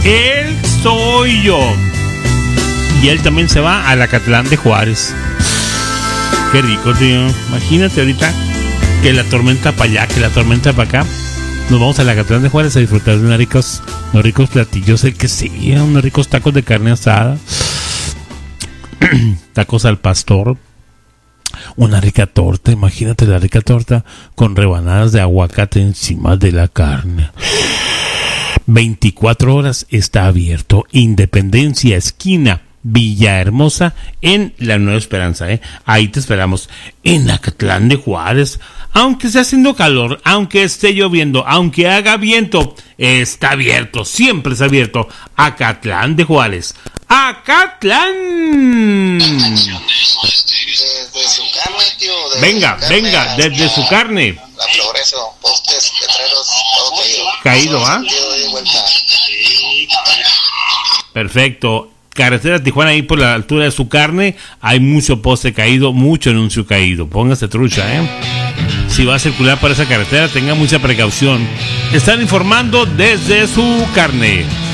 Él soy yo. Y él también se va a la Acatlán de Juárez. Qué rico, tío. Imagínate ahorita que la tormenta para allá, que la tormenta para acá. Nos vamos a la Acatlán de Juárez a disfrutar de unos ricos platillos. El que sí, unos ricos tacos de carne asada. Tacos al pastor. Una rica torta. Imagínate la rica torta con rebanadas de aguacate encima de la carne. 24 horas está abierto. Independencia, esquina Villahermosa, en la Nueva Esperanza, Ahí te esperamos, en Acatlán de Juárez. Aunque esté haciendo calor, aunque esté lloviendo, aunque haga viento, está abierto, siempre está abierto. Acatlán de Juárez. ¡Acatlán! Desde su carne, tío. Venga, desde su carne. La Progreso, postes, letreros, todo caído, ¿ah? Perfecto. Carretera Tijuana, ahí por la altura de su carne, hay mucho poste caído, mucho anuncio caído. Póngase trucha, Si va a circular por esa carretera, tenga mucha precaución. Están informando desde su carne.